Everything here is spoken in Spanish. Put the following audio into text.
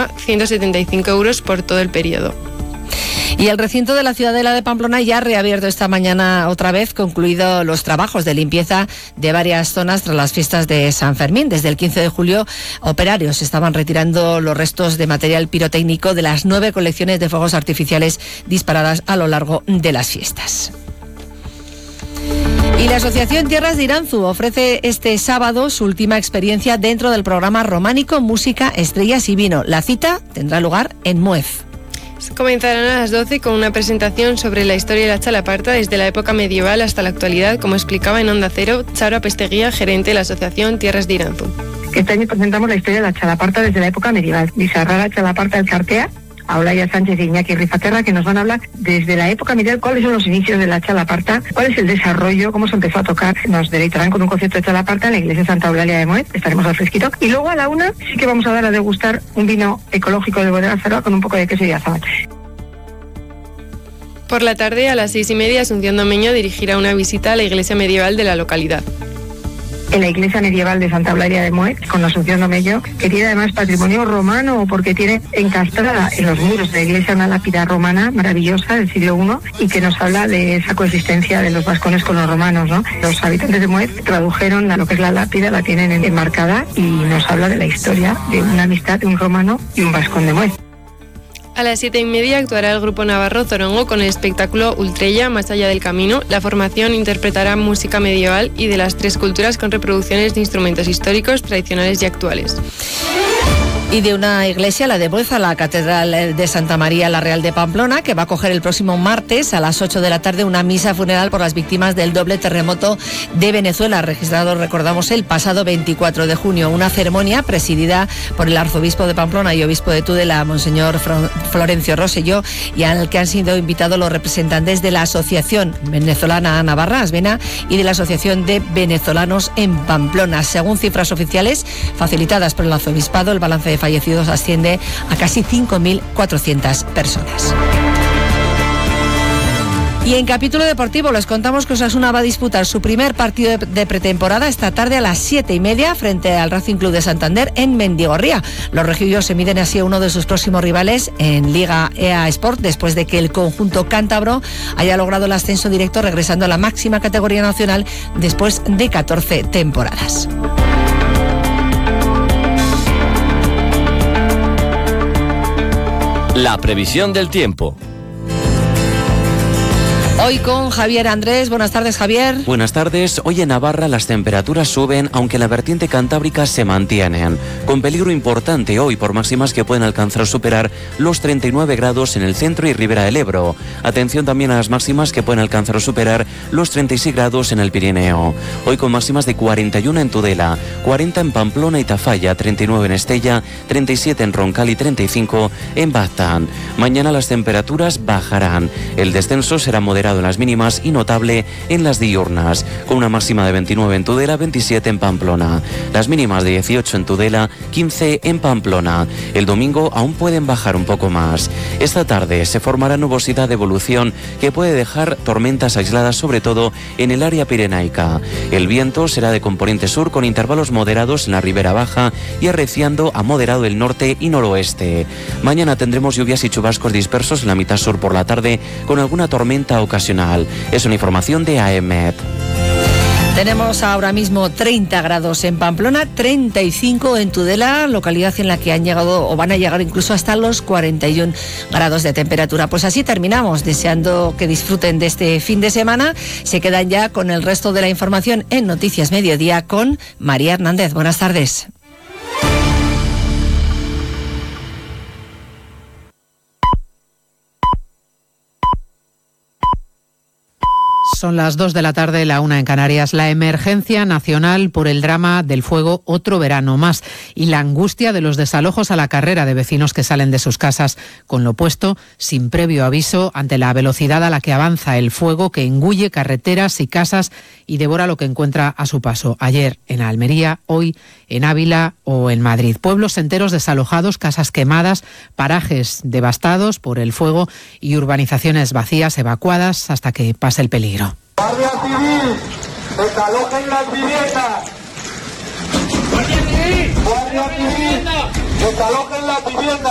suma 175 euros por todo el periodo. Y el recinto de la Ciudadela de Pamplona ya ha reabierto esta mañana otra vez, concluido los trabajos de limpieza de varias zonas tras las fiestas de San Fermín. Desde el 15 de julio, operarios estaban retirando los restos de material pirotécnico de las 9 colecciones de fuegos artificiales disparadas a lo largo de las fiestas. Y la Asociación Tierras de Iranzu ofrece este sábado su última experiencia dentro del programa románico Música, Estrellas y Vino. La cita tendrá lugar en Muez. Comenzarán a las 12 con una presentación sobre la historia de la chalaparta desde la época medieval hasta la actualidad, como explicaba en Onda Cero Charo Pesteguía, gerente de la Asociación Tierras de Iranzu. Este año presentamos la historia de la chalaparta desde la época medieval. Bizarrara Chalaparta del Cartea, a Olaya Sánchez y Iñaki Rifaterra, que nos van a hablar desde la época medieval, cuáles son los inicios de la chalaparta, cuál es el desarrollo, cómo se empezó a tocar. Nos deleitarán con un concierto de chalaparta en la iglesia Santa Eulalia de Muez, estaremos al fresquito. Y luego a la 1 sí que vamos a dar a degustar un vino ecológico de Bodega Zarba con un poco de queso y azafrán. Por la tarde, a las 6:30, Asunción Domeño dirigirá una visita a la iglesia medieval de la localidad. En la iglesia medieval de Santa Eulalia de Muez, con Asunción Domeño, que tiene además patrimonio romano, porque tiene encastrada en los muros de la iglesia una lápida romana maravillosa del siglo I y que nos habla de esa coexistencia de los vascones con los romanos, ¿no? Los habitantes de Muez tradujeron lo que es la lápida, la tienen enmarcada y nos habla de la historia de una amistad de un romano y un vascón de Muez. A las 7:30 actuará el grupo navarro Zorongo con el espectáculo Ultrella, Más allá del camino. La formación interpretará música medieval y de las 3 culturas con reproducciones de instrumentos históricos, tradicionales y actuales. Y de una iglesia, la de Muez, a la Catedral de Santa María la Real de Pamplona, que va a acoger el próximo martes a las 8 de la tarde una misa funeral por las víctimas del doble terremoto de Venezuela, registrado, recordamos, el pasado 24 de junio. Una ceremonia presidida por el arzobispo de Pamplona y obispo de Tudela, Monseñor Florencio Rosselló, y al que han sido invitados los representantes de la Asociación Venezolana Navarra, Asvena, y de la Asociación de Venezolanos en Pamplona. Según cifras oficiales facilitadas por el arzobispado, el balance de fallecidos asciende a casi 5.400 personas. Y en capítulo deportivo les contamos que Osasuna va a disputar su primer partido de pretemporada esta tarde a las 7:30 frente al Racing Club de Santander en Mendigorría. Los rojillos se miden así a uno de sus próximos rivales en Liga EA Sport, después de que el conjunto cántabro haya logrado el ascenso directo, regresando a la máxima categoría nacional después de 14 temporadas. La previsión del tiempo. Hoy con Javier Andrés. Buenas tardes, Javier. Buenas tardes. Hoy en Navarra las temperaturas suben, aunque en la vertiente cantábrica se mantienen. Con peligro importante hoy por máximas que pueden alcanzar a superar los 39 grados en el centro y Ribera del Ebro. Atención también a las máximas que pueden alcanzar a superar los 36 grados en el Pirineo. Hoy con máximas de 41 en Tudela, 40 en Pamplona y Tafalla, 39 en Estella, 37 en Roncal y 35 en Baztán. Mañana las temperaturas bajarán. El descenso será moderado en las mínimas y notable en las diurnas, con una máxima de 29 en Tudela, 27 en Pamplona. Las mínimas de 18 en Tudela, 15 en Pamplona. El domingo aún pueden bajar un poco más. Esta tarde se formará nubosidad de evolución que puede dejar tormentas aisladas, sobre todo en el área pirenaica. El viento será de componente sur con intervalos moderados en la ribera baja y arreciando a moderado el norte y noroeste. Mañana tendremos lluvias y chubascos dispersos en la mitad sur por la tarde, con alguna tormenta ocasional. Es una información de AEMET. Tenemos ahora mismo 30 grados en Pamplona, 35 en Tudela, localidad en la que han llegado o van a llegar incluso hasta los 41 grados de temperatura. Pues así terminamos, deseando que disfruten de este fin de semana. Se quedan ya con el resto de la información en Noticias Mediodía con María Hernández. Buenas tardes. Son las 2 de la tarde, la 1 en Canarias. La emergencia nacional por el drama del fuego otro verano más y la angustia de los desalojos a la carrera de vecinos que salen de sus casas con lo opuesto, sin previo aviso, ante la velocidad a la que avanza el fuego que engulle carreteras y casas y devora lo que encuentra a su paso. Ayer en Almería, hoy en Ávila o en Madrid. Pueblos enteros desalojados, casas quemadas, parajes devastados por el fuego y urbanizaciones vacías, evacuadas hasta que pase el peligro. Guardia Civil, desalojen las viviendas. Guardia Civil, desalojen las viviendas.